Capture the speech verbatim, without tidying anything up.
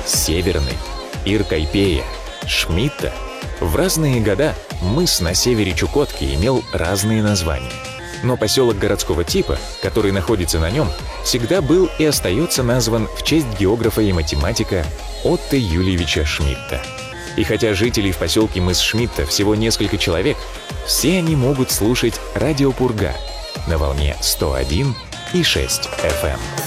Северный, Иркайпея, Шмидта. В разные года мыс на севере Чукотки имел разные названия. Но поселок городского типа, который находится на нем, всегда был и остается назван в честь географа и математика Отто Юльевича Шмидта. И хотя жителей в поселке мыс Шмидта всего несколько человек, все они могут слушать радио Пурга на волне сто один и шесть эф эм.